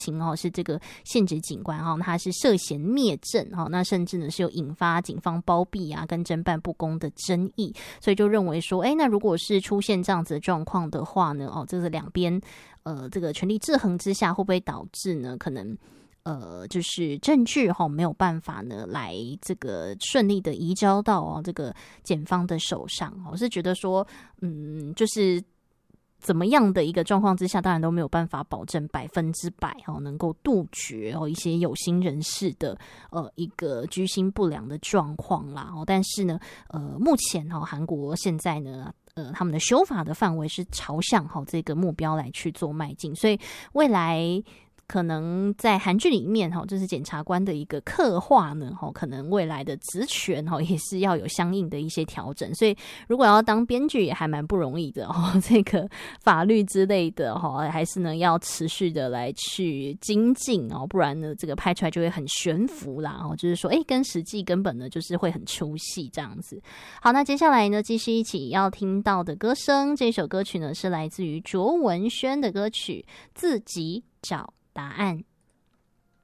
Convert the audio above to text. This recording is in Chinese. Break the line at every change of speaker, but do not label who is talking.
是这个现职警官他是涉嫌灭证那甚至呢是有引发警方包庇啊跟侦办不公的争议，所以就认为说那如果是出现这样子的状况的话呢这个两边这个权力制衡之下，会不会导致呢可能就是证据没有办法呢来这个顺利的移交到这个检方的手上。我是觉得说就是怎么样的一个状况之下，当然都没有办法保证100%能够杜绝一些有心人士的一个居心不良的状况啦。但是呢目前韩国现在呢他们的修法的范围是朝向这个目标来去做迈进，所以未来可能在韩剧里面就是检察官的一个刻画呢可能未来的职权也是要有相应的一些调整，所以如果要当编剧也还蛮不容易的这个法律之类的还是呢要持续的来去精进不然呢这个拍出来就会很悬浮啦就是说跟实际根本呢就是会很出戏这样子。好，那接下来呢继续一起要听到的歌声，这首歌曲呢是来自于卓文萱的歌曲《自己找答案》。